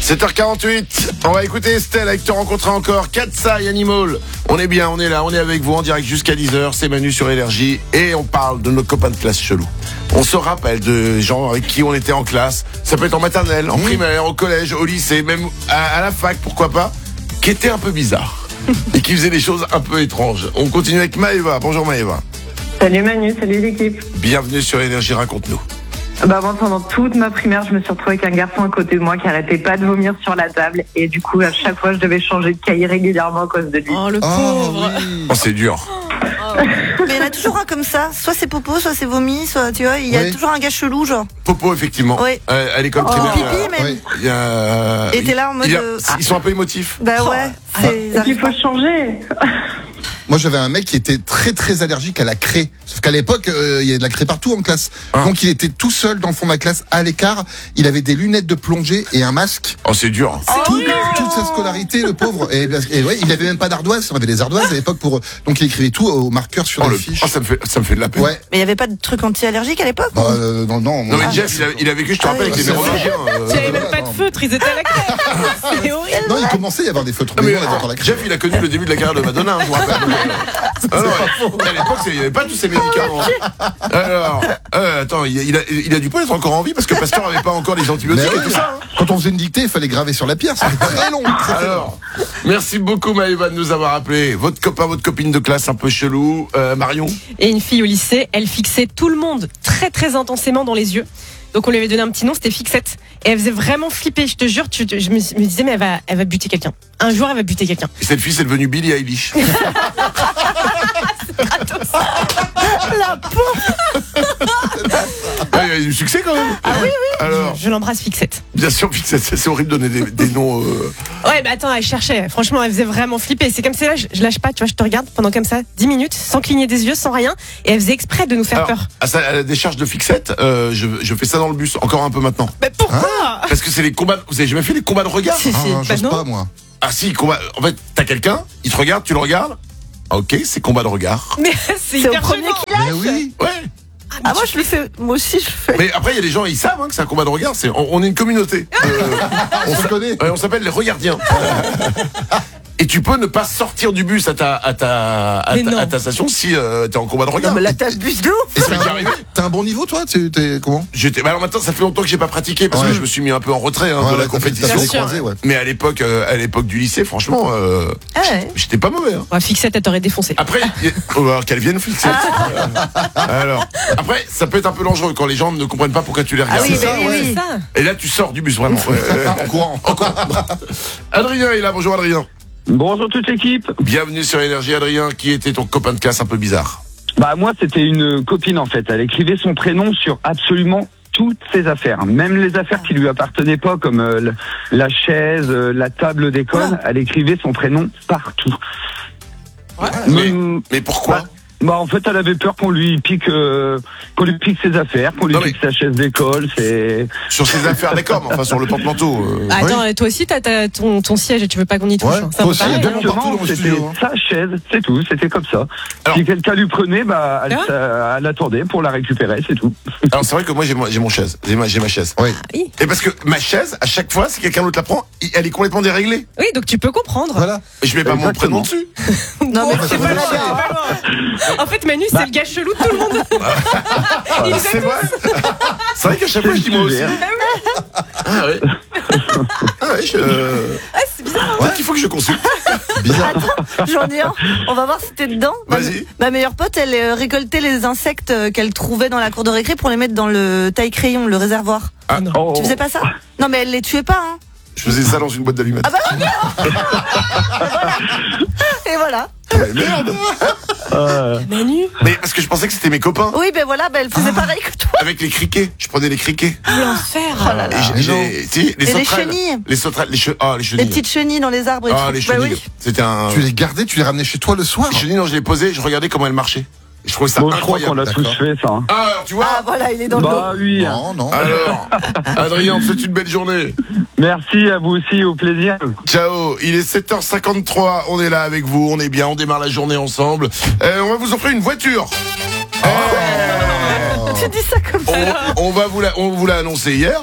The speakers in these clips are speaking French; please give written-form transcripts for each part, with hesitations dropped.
7h48, on va écouter Estelle avec Te rencontrer encore. Katsai Animal. On est bien, on est là, on est avec vous en direct jusqu'à 10h. C'est Manu sur Énergie et on parle de nos copains de classe chelous. On se rappelle de gens avec qui on était en classe. Ça peut être en maternelle, en primaire, au collège, au lycée, même à la fac, pourquoi pas, qui étaient un peu bizarres et qui faisaient des choses un peu étranges. On continue avec Maëva. Bonjour Maëva. Salut Manu, salut l'équipe. Bienvenue sur Énergie, raconte-nous. Moi, pendant toute ma primaire, je me suis retrouvée avec un garçon à côté de moi qui arrêtait pas de vomir sur la table. Et du coup, à chaque fois, je devais changer de cahier régulièrement à cause de lui. Oh, le pauvre. Oh, c'est dur. Mais il y en a toujours un comme ça. Soit c'est popo, soit c'est vomi, soit tu vois, il y a toujours un gars chelou, genre. Popo, effectivement. Oui. À l'école primaire. Pipi, même. Oui. Il y a... Et t'es là en mode. Ils sont un peu émotifs. Bah ouais. Il faut changer. Moi, j'avais un mec qui était très très allergique à la craie. Sauf qu'à l'époque, il y avait de la craie partout en classe. Donc il était tout seul dans le fond de la classe, à l'écart. Il avait des lunettes de plongée et un masque. Oh, c'est dur. Toute sa scolarité, le pauvre. Et ouais, il avait même pas d'ardoise. On avait des ardoises à l'époque pour. Donc il écrivait tout au marqueur sur les fiches. Oh, ça me fait de la peine. Ouais. Mais il y avait pas de truc anti-allergique à l'époque. Non. Non, mais Jeff, il a vécu, je te rappelle, avec des mérovingiens. Tu avais même pas de feutre, ils étaient à la crème. C'est horrible. Non, il commençait à y avoir des feutres. Mais, Mais on avait encore la craie. Jeff, il a connu le début de la carrière de Madonna, je vous rappelle. Alors, à l'époque, il n'y avait pas tous ces médicaments. Alors, attends, il a du poil, être encore en vie parce que Pasteur n'avait pas encore les antibiotiques et tout ça. Quand on faisait une dictée, il fallait graver sur la pierre. C'était très long. Alors, merci beaucoup Maëva de nous avoir appelé. Votre copain, votre copine de classe un peu chelou, Marion. Et une fille au lycée, elle fixait tout le monde très très intensément dans les yeux. Donc on lui avait donné un petit nom, c'était Fixette. Et elle faisait vraiment flipper, je te jure. Je me disais, mais elle va buter quelqu'un. Un jour, elle va buter quelqu'un. Et cette fille, c'est devenue Billie Eilish. La pauvre. Il y a eu du succès quand même. Ah oui. Alors, Je l'embrasse, Fixette. bien sûr, Fixette, c'est horrible de donner des noms. Ouais, bah attends, elle cherchait. Franchement, elle faisait vraiment flipper. C'est comme c'est là, je lâche pas, tu vois, je te regarde pendant comme ça, 10 minutes, sans cligner des yeux, sans rien. Et elle faisait exprès de nous faire peur. À la décharge de Fixette, je fais ça dans le bus, encore un peu maintenant. Mais pourquoi Parce que c'est les combats. Vous avez jamais fait les combats de regard? Si, si. J'ose non. pas, moi. Ah si, combat. En fait, t'as quelqu'un, il te regarde, tu le regardes. Ok, c'est combat de regard. Mais c'est C'est au hyper premier gênant. qui lâche. Mais oui. Ouais. Ah, moi je le fais. Moi aussi je le fais. Mais après, il y a des gens, ils savent que c'est un combat de regard. On est une communauté. On se connaît. On s'appelle les regardiens. Et tu peux ne pas sortir du bus à ta station si t'es en combat de regard. Non, mais la tâche bus d'où? Et ça m'est déjà arrivé. T'as un bon niveau, toi? T'es comment? Alors maintenant, ça fait longtemps que j'ai pas pratiqué parce que je me suis mis un peu en retrait de la compétition. T'as fait des sûr. croisés, ouais. Mais à l'époque du lycée, franchement, Ah ouais. j'étais pas mauvais. Ouais, Fixette, elle t'aurait défoncé. Après, alors qu'elle vienne fixer. Alors, après, ça peut être un peu dangereux quand les gens ne comprennent pas pourquoi tu les regardes. Ah oui, C'est ça, oui, ouais. oui. Ça. Et là, tu sors du bus, vraiment. En courant. Adrien est là, bonjour Adrien. Bonjour toute l'équipe. Bienvenue sur Énergie, Adrien, qui était ton copain de classe un peu bizarre. Moi c'était une copine en fait. Elle écrivait son prénom sur absolument toutes ses affaires, même les affaires qui lui appartenaient pas, comme la chaise, la table d'école. Elle écrivait son prénom partout. Mais pourquoi? En fait, elle avait peur qu'on lui pique ses affaires, qu'on lui pique sa chaise d'école. C'est Sur ses affaires d'école, enfin sur le porte-manteau. Attends, toi aussi, t'as ton siège et tu veux pas qu'on y touche. Ouais, hein. C'est un toi peu aussi, pareil, il y a hein. deux partout dans le c'était studio. sa chaise, c'est tout. C'était comme ça. Alors- Si quelqu'un lui prenait, elle attendait pour la récupérer, c'est tout. Alors c'est vrai que moi j'ai mon chaise, j'ai ma chaise. Oui. Oui. Et parce que ma chaise, à chaque fois, si quelqu'un d'autre la prend, elle est complètement déréglée. Oui, donc tu peux comprendre. Voilà. Et je mets pas mon prénom dessus. Non, mais C'est pas la En fait, Manu, c'est le gars chelou de tout le monde. Il nous a C'est vrai. C'est vrai qu'à chaque fois je dis moi aussi. Ah ouais. Ah ouais, c'est bizarre. Peut-être qu'il faut que je consulte. Bizarre. J'en ai un. On va voir si t'es dedans. Vas-y. Ma meilleure pote, elle récoltait les insectes qu'elle trouvait dans la cour de récré pour les mettre dans le taille-crayon, le réservoir. Oh. Tu faisais pas ça? Non, mais elle les tuait pas, hein. Je faisais ça dans une boîte d'allumettes. Ah bah Et voilà. Merde. Manu. Mais parce que je pensais que c'était mes copains. Oui, ben voilà, elle faisait pareil que toi. Avec les criquets. Je prenais les criquets. L'enfer. Et les les sauterelles. chenilles. Les sauterelles. Les Les chenilles. petites chenilles dans les arbres et Ah, tout. les Bah chenilles. oui. C'était un. Tu les gardais, tu les ramenais chez toi le soir? Les chenilles, non, je les posais, je regardais comment elles marchaient. Et je trouvais ça Je crois qu'on incroyable. l'a tous fait, ça. Ah, alors, tu vois. Ah voilà, il est dans le dos. Oui. Non. Alors, Adrien, on te souhaite une belle journée. Merci à vous aussi, au plaisir. Ciao, il est 7h53, on est là avec vous, on est bien, on démarre la journée ensemble. On va vous offrir une voiture. Tu dis ça comme ça. On vous l'a annoncé hier.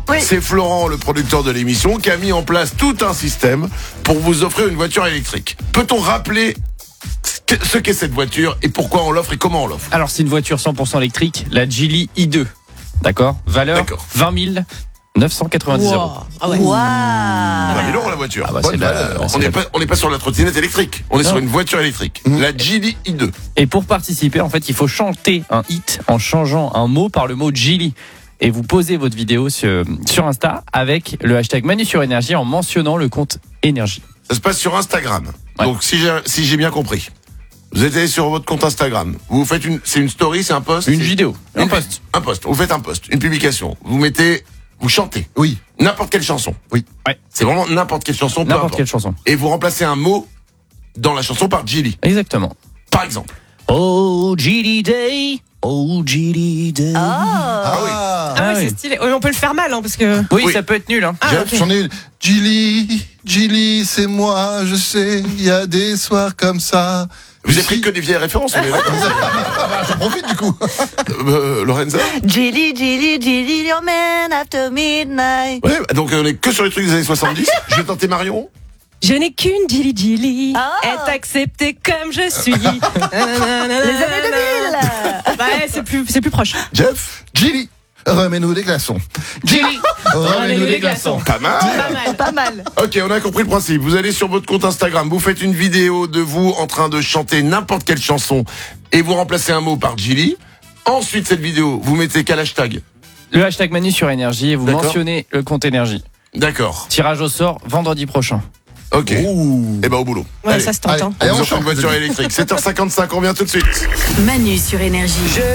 Oui. C'est Florent, le producteur de l'émission, qui a mis en place tout un système pour vous offrir une voiture électrique. Peut-on rappeler ce qu'est cette voiture et pourquoi on l'offre et comment on l'offre? Alors, c'est une voiture 100% électrique, la Geely i2. D'accord? Valeur D'accord. 20 990 euros. Ah ouais. Waouh. 20 000 € la voiture. Ah bah, Bonne c'est la- valeur. c'est On n'est pas sur la trottinette électrique. On est Non. sur une voiture électrique. La Geely i2. Et pour participer, en fait, il faut chanter un hit en changeant un mot par le mot Geely. Et vous posez votre vidéo sur Insta avec le hashtag Manu sur Énergie en mentionnant le compte Énergie. Ça se passe sur Instagram. Ouais. Donc, si j'ai bien compris, vous êtes allé sur votre compte Instagram. Vous faites c'est une story, c'est un post? Une vidéo, un Une- post. Un post. Vous faites un post, une publication. Vous chantez. Oui. N'importe quelle chanson. Oui. Ouais. C'est vraiment n'importe quelle chanson, peu N'importe importe. quelle chanson. Et vous remplacez un mot dans la chanson par Geely. Exactement. Par exemple. Oh, Geely Day. Oh, Geely Day. Ah oui. Ah Ah ouais, oui. c'est stylé. Ouais, mais on peut le faire mal, hein, parce que. Oui, Oui. ça peut être nul. Hein. Ah, ok. J'en ai une. Gilly, c'est moi, je sais, il y a des soirs comme ça. Vous avez pris que des vieilles références, on est d'accord. J'en profite du coup. Lorenza? Gilly, Gilly, Gilly, your man after midnight. Ouais, donc on est que sur les trucs des années 70. Je vais tenter Marion. Je n'ai qu'une Gilly. Ah. Être acceptée comme je suis. Les Les années 2000. Ouais, c'est plus proche. Jeff? Gilly, remets-nous des glaçons. Gilly, remets-nous des glaçons. Pas mal. Pas mal. Pas mal. Ok, on a compris le principe. Vous allez sur votre compte Instagram, vous faites une vidéo de vous en train de chanter n'importe quelle chanson et vous remplacez un mot par Geely. Ensuite, cette vidéo, vous mettez quel hashtag? Le hashtag Manu sur Énergie et vous D'accord. mentionnez le compte Énergie. D'accord. Tirage au sort vendredi prochain. Ok. Ouh. Et ben au boulot. Ouais, Allez. ça se tente. Allez, hein. allez, On vous on offre une chante. voiture électrique. 7h55, on revient tout de suite. Manu sur Énergie.